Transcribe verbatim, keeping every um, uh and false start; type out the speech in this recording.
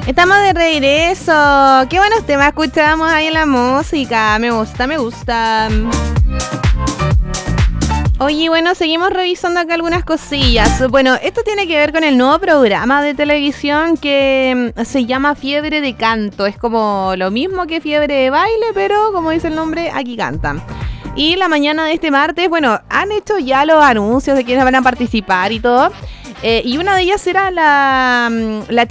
Estamos de regreso. Qué buenos temas escuchamos ahí en la música. Me gusta, me gusta. Oye, bueno, seguimos revisando acá algunas cosillas. Bueno, esto tiene que ver con el nuevo programa de televisión que se llama Fiebre de Canto. Es como lo mismo que Fiebre de Baile, pero como dice el nombre, aquí cantan. Y la mañana de este martes, bueno, han hecho ya los anuncios de quienes van a participar y todo. Eh, y una de ellas era la, la